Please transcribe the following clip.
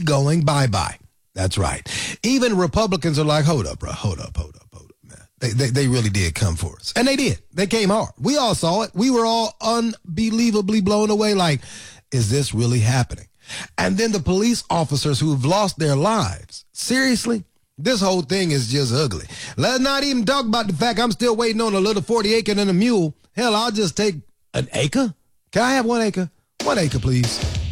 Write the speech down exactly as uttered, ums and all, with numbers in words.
going bye-bye. That's right. Even Republicans are like, hold up, bro, hold up, hold up, hold up, man. They, they, they really did come for us. And they did. They came hard. We all saw it. We were all unbelievably blown away like, is this really happening? And then the police officers who've lost their lives. Seriously? This whole thing is just ugly. Let's not even talk about the fact I'm still waiting on a little forty acre and a mule. Hell, I'll just take an acre. Can I have one acre? One acre, please.